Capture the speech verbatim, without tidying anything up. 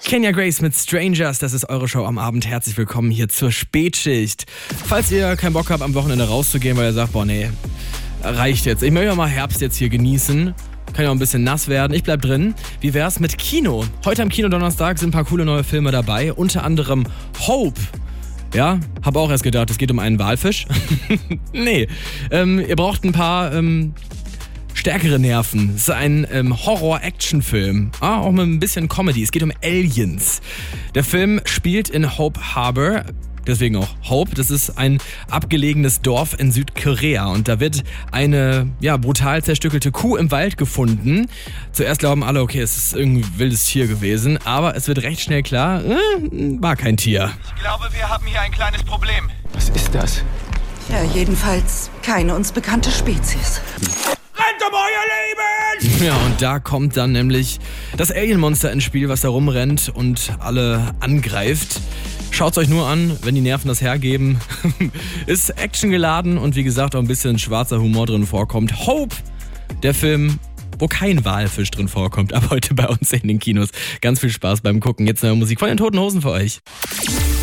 Kenya Grace mit Strangers, das ist eure Show am Abend. Herzlich willkommen hier zur Spätschicht. Falls ihr keinen Bock habt, am Wochenende rauszugehen, weil ihr sagt, boah nee, reicht jetzt. Ich möchte ja mal Herbst jetzt hier genießen. Kann ja auch ein bisschen nass werden. Ich bleib drin. Wie wär's mit Kino? Heute am Kino-Donnerstag sind ein paar coole neue Filme dabei. Unter anderem Hope. Ja, hab auch erst gedacht, es geht um einen Walfisch. nee, ähm, ihr braucht ein paar ähm, stärkere Nerven. Es ist ein ähm, Horror-Action-Film. Ah, auch mit ein bisschen Comedy. Es geht um Aliens. Der Film spielt in Hope Harbor. Deswegen auch Hope. Das ist ein abgelegenes Dorf in Südkorea. Und da wird eine ja, brutal zerstückelte Kuh im Wald gefunden. Zuerst glauben alle, okay, es ist irgendwie ein wildes Tier gewesen. Aber es wird recht schnell klar, äh, war kein Tier. Ich glaube, wir haben hier ein kleines Problem. Was ist das? Ja, jedenfalls keine uns bekannte Spezies. Rennt um euer Leben! Ja, und da kommt dann nämlich das Alien-Monster ins Spiel, was da rumrennt und alle angreift. Schaut's euch nur an, wenn die Nerven das hergeben. Ist actiongeladen und wie gesagt auch ein bisschen schwarzer Humor drin vorkommt. Hope, der Film, wo kein Walfisch drin vorkommt, ab heute bei uns in den Kinos. Ganz viel Spaß beim Gucken. Jetzt neue Musik von den Toten Hosen für euch.